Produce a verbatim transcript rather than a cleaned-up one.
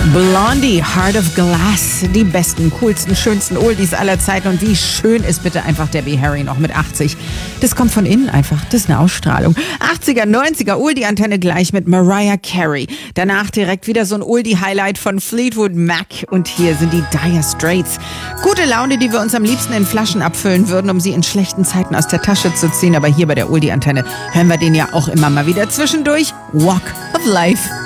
Blondie, Heart of Glass, die besten, coolsten, schönsten Oldies aller Zeiten. Und wie schön ist bitte einfach Debbie Harry noch mit achtzig. Das kommt von innen einfach, das ist eine Ausstrahlung. achtziger, neunziger, Oldie-Antenne gleich mit Mariah Carey. Danach direkt wieder so ein Oldie-Highlight von Fleetwood Mac. Und hier sind die Dire Straits. Gute Laune, die wir uns am liebsten in Flaschen abfüllen würden, um sie in schlechten Zeiten aus der Tasche zu ziehen. Aber hier bei der Oldie-Antenne hören wir den ja auch immer mal wieder zwischendurch. Walk of Life.